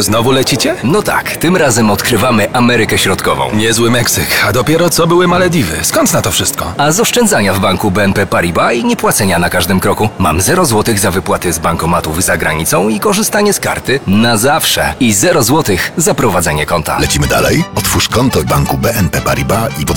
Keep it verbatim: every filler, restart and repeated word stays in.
Znowu lecicie? No tak, tym razem odkrywamy Amerykę Środkową. Niezły Meksyk, a dopiero co były Malediwy. Skąd na to wszystko? A z oszczędzania w banku B N P Paribas i niepłacenia na każdym kroku. Mam zero złotych za wypłaty z bankomatów za granicą i korzystanie z karty na zawsze. I zero złotych za prowadzenie konta. Lecimy dalej? Otwórz konto w banku B N P Paribas i pod